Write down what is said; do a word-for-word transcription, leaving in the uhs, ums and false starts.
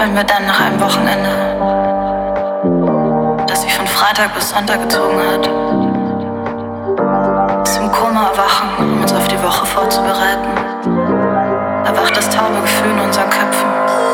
wollen wir dann nach einem Wochenende, das sich von Freitag bis Sonntag gezogen hat, aus dem Koma erwachen, um uns auf die Woche vorzubereiten.